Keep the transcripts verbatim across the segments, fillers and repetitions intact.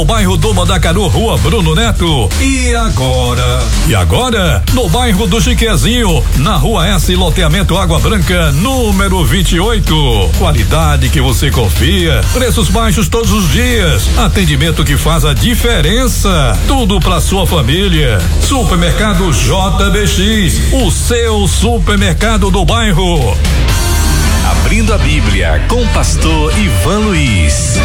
no bairro do Mandacaru, Rua Bruno Neto. E agora? E agora? No bairro do Chiquezinho, na Rua S, loteamento Água Branca, número vinte e oito. Qualidade que você confia, preços baixos todos os dias, atendimento que faz a diferença. Tudo pra sua família. Supermercado J B X, o seu supermercado do bairro. Abrindo a Bíblia com o pastor Ivan Luiz.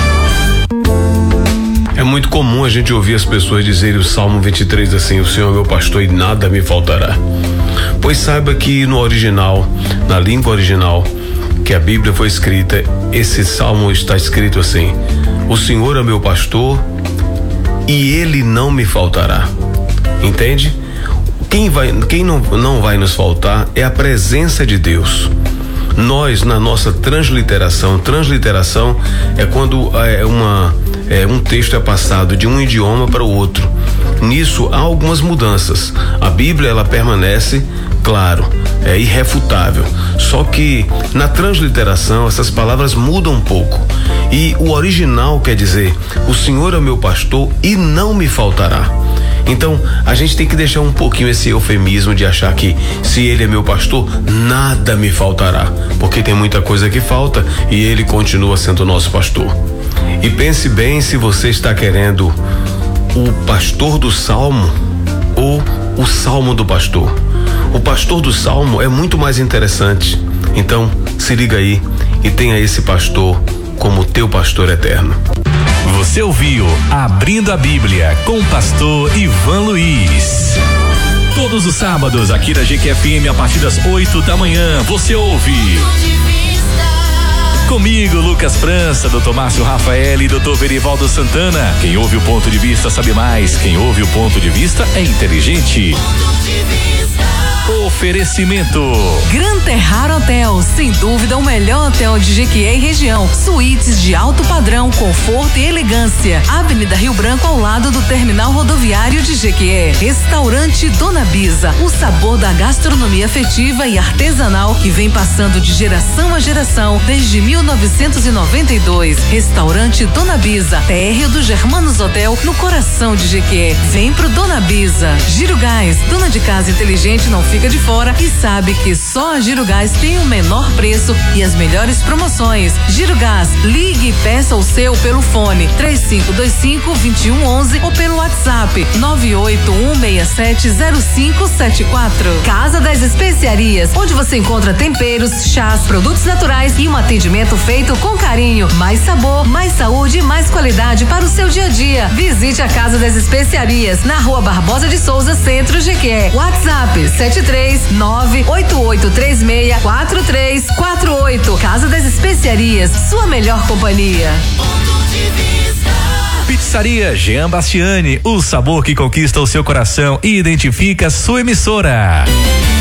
É muito comum a gente ouvir as pessoas dizerem o Salmo vinte e três assim: o Senhor é meu pastor e nada me faltará. Pois saiba que no original, na língua original que a Bíblia foi escrita, esse salmo está escrito assim: o Senhor é meu pastor e ele não me faltará. Entende? Quem vai, quem não, não vai nos faltar é a presença de Deus. Nós, na nossa transliteração, transliteração é quando é uma, é, um texto é passado de um idioma para o outro. Nisso há algumas mudanças. A Bíblia, ela permanece, claro, é irrefutável. Só que na transliteração essas palavras mudam um pouco. E o original quer dizer: o Senhor é meu pastor e não me faltará. Então, a gente tem que deixar um pouquinho esse eufemismo de achar que se ele é meu pastor, nada me faltará, porque tem muita coisa que falta e ele continua sendo nosso pastor. E pense bem se você está querendo o pastor do salmo ou o salmo do pastor. O pastor do salmo é muito mais interessante. Então, se liga aí e tenha esse pastor como teu pastor eterno. Você ouviu Abrindo a Bíblia com o pastor Ivan Luiz. Todos os sábados aqui da G Q F M a partir das oito da manhã você ouve comigo, Lucas França, doutor Márcio Rafael e doutor Verivaldo Santana. Quem ouve o ponto de vista sabe mais. Quem ouve o ponto de vista é inteligente. Oferecimento Gran Terrar Hotel, sem dúvida o melhor hotel de Jequié e região. Suítes de alto padrão, conforto e elegância. Avenida Rio Branco, ao lado do terminal rodoviário de Jequié. Restaurante Dona Bisa, o sabor da gastronomia afetiva e artesanal que vem passando de geração a geração desde mil novecentos e noventa e dois. Restaurante Dona Bisa, térreo do Germanos Hotel, no coração de Jequié. Vem pro Dona Bisa. Giro Gás, dona de casa inteligente não fica de fora e sabe que só a Giro Gás tem o menor preço e as melhores promoções. Giro Gás, ligue e peça o seu pelo fone três cinco dois cinco, dois um um um ou pelo WhatsApp nove oito um seis sete zero cinco sete quatro. Casa das Especiarias, onde você encontra temperos, chás, produtos naturais e um atendimento feito com carinho. Mais sabor, mais saúde e mais qualidade para o seu dia a dia. Visite a Casa das Especiarias na Rua Barbosa de Souza, Centro, Jequié. WhatsApp sete três nove oito oito três seis quatro três quatro oito. Casa das Especiarias, sua melhor companhia. Pizzaria Jean Bastiani, o sabor que conquista o seu coração e identifica sua emissora.